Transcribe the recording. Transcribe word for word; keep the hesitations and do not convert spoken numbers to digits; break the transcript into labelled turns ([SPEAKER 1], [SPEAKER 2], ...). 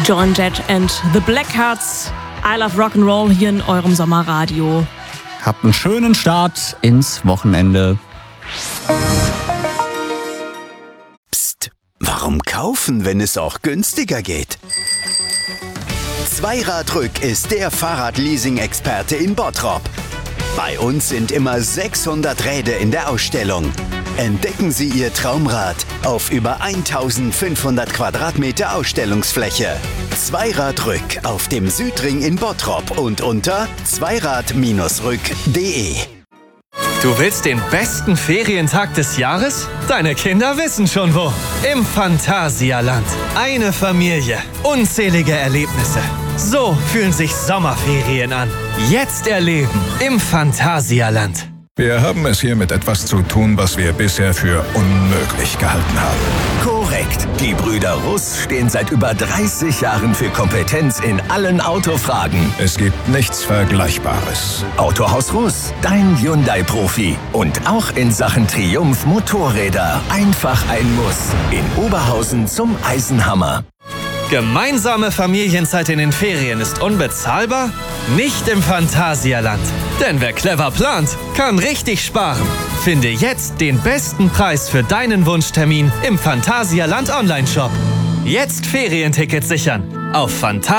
[SPEAKER 1] Joan Jett and the Blackhearts. I Love Rock'n'Roll hier in eurem Sommerradio.
[SPEAKER 2] Habt einen schönen Start ins Wochenende.
[SPEAKER 3] Psst, warum kaufen, wenn es auch günstiger geht? Zweiradrück ist der Fahrradleasing-Experte in Bottrop. Bei uns sind immer sechshundert Räder in der Ausstellung. Entdecken Sie Ihr Traumrad auf über eintausendfünfhundert Quadratmeter Ausstellungsfläche. Zweiradrück auf dem Südring in Bottrop und unter zweirad rück punkt de.
[SPEAKER 4] Du willst den besten Ferientag des Jahres? Deine Kinder wissen schon wo. Im Phantasialand. Eine Familie, unzählige Erlebnisse. So fühlen sich Sommerferien an. Jetzt erleben im Phantasialand.
[SPEAKER 5] Wir haben es hier mit etwas zu tun, was wir bisher für unmöglich gehalten haben.
[SPEAKER 6] Korrekt. Die Brüder Russ stehen seit über dreißig Jahren für Kompetenz in allen Autofragen.
[SPEAKER 5] Es gibt nichts Vergleichbares.
[SPEAKER 6] Autohaus Russ, dein Hyundai-Profi. Und auch in Sachen Triumph Motorräder. Einfach ein Muss. In Oberhausen zum Eisenhammer.
[SPEAKER 4] Gemeinsame Familienzeit in den Ferien ist unbezahlbar? Nicht im Phantasialand. Denn wer clever plant, kann richtig sparen. Finde jetzt den besten Preis für deinen Wunschtermin im Phantasialand Online-Shop. Jetzt Ferientickets sichern auf phantasialand.